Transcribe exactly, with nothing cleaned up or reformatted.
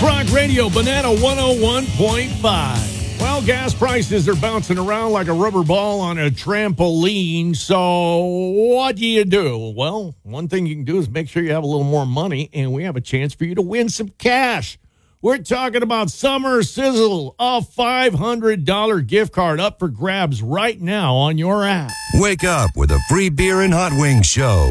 Rock Radio, Banana one oh one point five. Well, gas prices are bouncing around like a rubber ball on a trampoline. So what do you do? Well, one thing you can do is make sure you have a little more money, and we have a chance for you to win some cash. We're talking about Summer Sizzle, a five hundred dollars gift card up for grabs right now on your app. Wake up with a free beer and hot wings show.